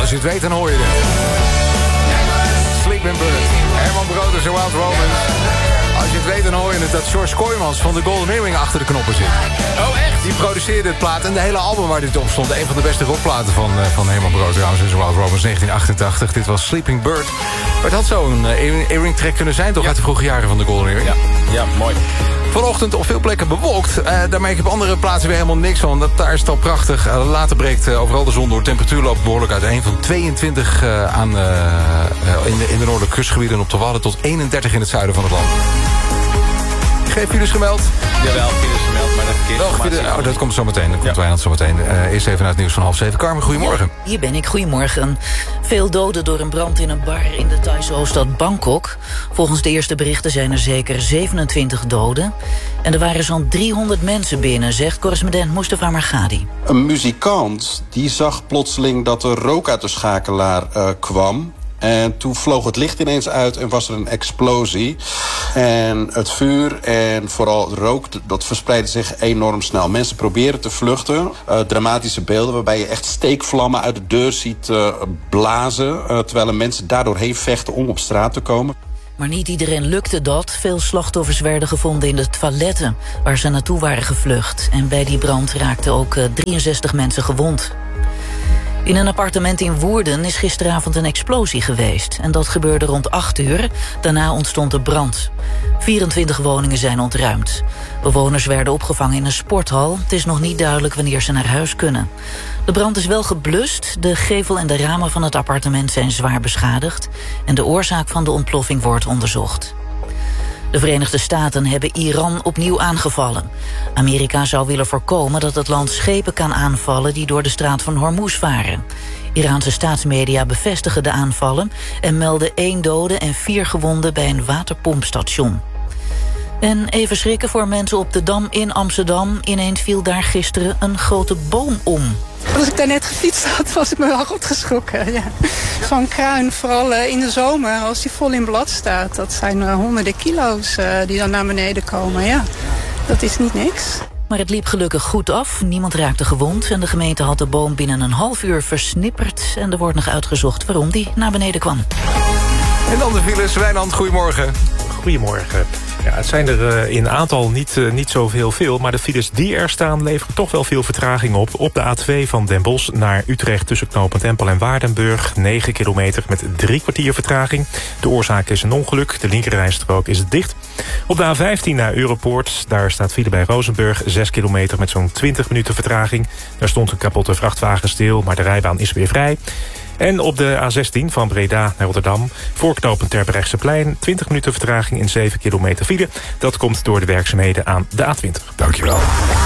Als je het weet, dan hoor je het. Sleeping Bird, Herman Brood en Wild Romans. Als je het weet, dan hoor je het dat George Kooijmans van de Golden Earring achter de knoppen zit. Oh, echt? Die produceerde het plaat en de hele album waar dit op stond. Een van de beste rockplaten van Herman Brood trouwens. En Wild Romans 1988. Dit was Sleeping Bird. Maar het had zo'n earring track kunnen zijn, toch? Uit de vroege jaren van de Golden Earring. Ja, mooi. Vanochtend op veel plekken bewolkt. Daar merk je op andere plaatsen weer helemaal niks van. Daar is het al prachtig. Later breekt overal de zon door. Temperatuur loopt behoorlijk uiteen. Van 22 in de noordelijke kustgebieden op de Wadden tot 31 in het zuiden van het land. Geen files gemeld? Jawel, files gemeld, maar de verkeers. Dat komt zo meteen. Dat komt Wijnand zo meteen. Eerst even naar het nieuws van 6:30. Carmen, goedemorgen. Ja, hier ben ik, goedemorgen. Veel doden door een brand in een bar in de Thaise hoofdstad Bangkok. Volgens de eerste berichten zijn er zeker 27 doden. En er waren zo'n 300 mensen binnen, zegt correspondent Mustafa Margadi. Een muzikant die zag plotseling dat er rook uit de schakelaar kwam. En toen vloog het licht ineens uit en was er een explosie. En het vuur en vooral het rook, dat verspreidde zich enorm snel. Mensen proberen te vluchten. Dramatische beelden waarbij je echt steekvlammen uit de deur ziet blazen. Terwijl er mensen daardoor heen vechten om op straat te komen. Maar niet iedereen lukte dat. Veel slachtoffers werden gevonden in de toiletten waar ze naartoe waren gevlucht. En bij die brand raakten ook 63 mensen gewond. In een appartement in Woerden is gisteravond een explosie geweest. En dat gebeurde rond 8 uur. Daarna ontstond er brand. 24 woningen zijn ontruimd. Bewoners werden opgevangen in een sporthal. Het is nog niet duidelijk wanneer ze naar huis kunnen. De brand is wel geblust. De gevel en de ramen van het appartement zijn zwaar beschadigd. En de oorzaak van de ontploffing wordt onderzocht. De Verenigde Staten hebben Iran opnieuw aangevallen. Amerika zou willen voorkomen dat het land schepen kan aanvallen die door de straat van Hormuz varen. Iraanse staatsmedia bevestigen de aanvallen en melden 1 dode en 4 gewonden bij een waterpompstation. En even schrikken voor mensen op de Dam in Amsterdam. Ineens viel daar gisteren een grote boom om. Als ik daar net gefietst had, was ik me wel goed geschrokken. Ja. Zo'n kruin, vooral in de zomer, als die vol in blad staat. Dat zijn honderden kilo's die dan naar beneden komen. Ja, dat is niet niks. Maar het liep gelukkig goed af. Niemand raakte gewond en de gemeente had de boom binnen een half uur versnipperd. En er wordt nog uitgezocht waarom die naar beneden kwam. En dan de files. Wijnand, goedemorgen. Goedemorgen. Ja, het zijn er in aantal niet zoveel, maar de files die er staan leveren toch wel veel vertraging op. Op de A2 van Den Bosch naar Utrecht tussen knooppunt Empel en Waardenburg. 9 kilometer met 3 kwartier vertraging. De oorzaak is een ongeluk. De linkerrijstrook is dicht. Op de A15 naar Europoort. Daar staat file bij Rozenburg. 6 kilometer met zo'n 20 minuten vertraging. Daar stond een kapotte vrachtwagen stil, maar de rijbaan is weer vrij. En op de A16 van Breda naar Rotterdam, voorknopend Terbrechtseplein, 20 minuten vertraging in 7 kilometer file. Dat komt door de werkzaamheden aan de A20. Dankjewel.